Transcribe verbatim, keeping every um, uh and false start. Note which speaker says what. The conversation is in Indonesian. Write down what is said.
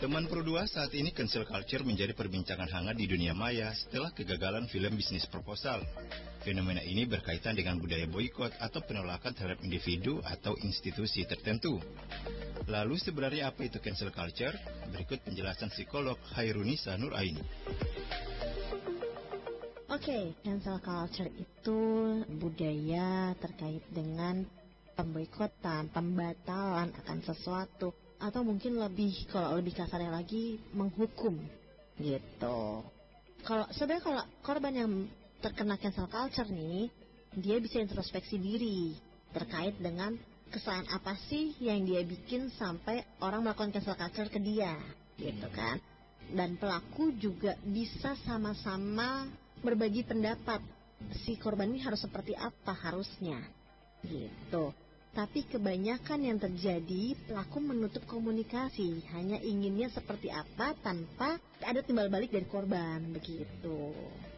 Speaker 1: Teman Pro dua, saat ini cancel culture menjadi perbincangan hangat di dunia maya setelah kegagalan film bisnis proposal. Fenomena ini berkaitan dengan budaya boikot atau penolakan terhadap individu atau institusi tertentu. Lalu sebenarnya apa itu cancel culture? Berikut penjelasan psikolog Hairunisa Nuraini.
Speaker 2: Oke, okay, cancel culture itu budaya terkait dengan pemboikotan, pembatalan akan sesuatu, atau mungkin lebih, kalau lebih kasarnya lagi, menghukum gitu. Kalau sebenarnya kalau korban yang terkena cancel culture nih, dia bisa introspeksi diri terkait dengan kesalahan apa sih yang dia bikin sampai orang melakukan cancel culture ke dia, gitu kan. Dan pelaku juga bisa sama-sama berbagi pendapat, si korban ini harus seperti apa harusnya, gitu. Tapi kebanyakan yang terjadi, pelaku menutup komunikasi, hanya inginnya seperti apa tanpa ada timbal balik dari korban, begitu.